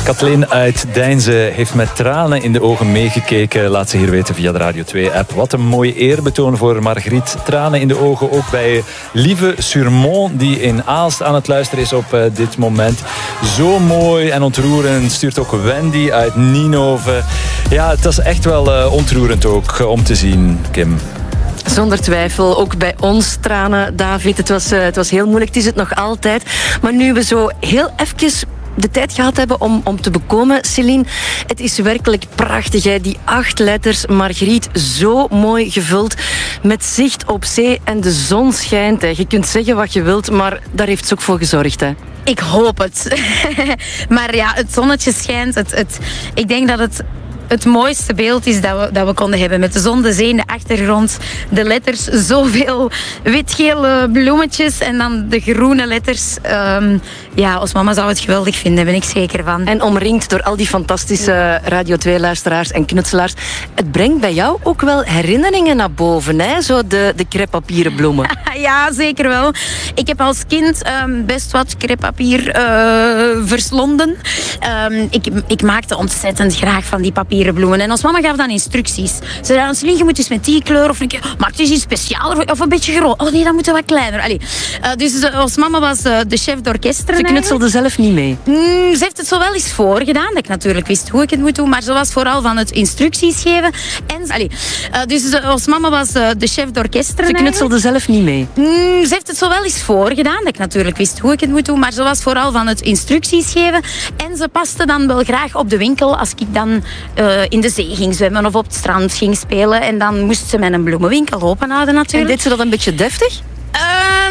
Kathleen uit Deinze heeft met tranen in de ogen meegekeken. Laat ze hier weten via de Radio 2-app. Wat een mooi eerbetoon voor Margriet. Tranen in de ogen ook bij Lieve Surmont, die in Aalst aan het luisteren is op dit moment. Zo mooi en ontroerend stuurt ook Wendy uit Nienhoven. Ja, het is echt wel ontroerend ook om te zien, Kim. Zonder twijfel, ook bij ons tranen, David. Het was heel moeilijk, het is het nog altijd. Maar nu we zo heel even de tijd gehad hebben om te bekomen, Céline, het is werkelijk prachtig, hè? Die 8 letters, Margriet, zo mooi gevuld, met zicht op zee en de zon schijnt. Hè? Je kunt zeggen wat je wilt, maar daar heeft ze ook voor gezorgd. Hè? Ik hoop het. Maar ja, het zonnetje schijnt. Ik denk dat het mooiste beeld is dat we konden hebben. Met de zon, de zee in de achtergrond. De letters, zoveel wit-gele bloemetjes. En dan de groene letters. Ja, ons mama zou het geweldig vinden, daar ben ik zeker van. En omringd door al die fantastische Radio 2-luisteraars en knutselaars. Het brengt bij jou ook wel herinneringen naar boven, hè? Zo de crêpepapieren bloemen. Ja, zeker wel. Ik heb als kind best wat crêpepapier verslonden. Ik maakte ontzettend graag van die papieren bloemen. En ons mama gaf dan instructies. Ze zei, Céline, je moet eens met die kleur, of maak het eens iets specialer, of een beetje groot. Oh nee, dat moet wat kleiner. Allee. Dus ons mama was de chef d'orchestre. Ze knutselde zelf niet mee? Ze heeft het zo wel eens voorgedaan, dat ik natuurlijk wist hoe ik het moet doen, maar ze was vooral van het instructies geven. Dus ons mama was de chef d'orchestre. Ze knutselde zelf niet mee? Ze heeft het zo wel eens voorgedaan, dat ik natuurlijk wist hoe ik het moet doen, maar ze was vooral van het instructies geven. En ze paste dan wel graag op de winkel als ik dan in de zee ging zwemmen of op het strand ging spelen. En dan moest ze met een bloemenwinkel openhouden natuurlijk. En deed ze dat een beetje deftig?